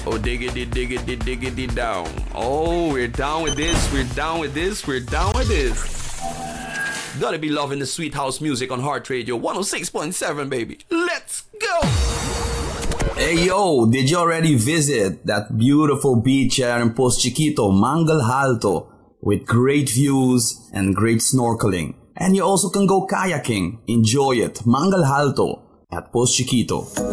Oh, diggity, diggity, diggity down. Oh, we're down with this, we're down with this, we're down with this. Gotta be loving the sweet house music on Heart Radio 106.7, baby. Let's go! Hey yo, did you already visit that beautiful beach here in Post Chiquito, Mangal Alto, with great views and great snorkeling? And you also can go kayaking. Enjoy it. Mangal Alto at Post Chiquito.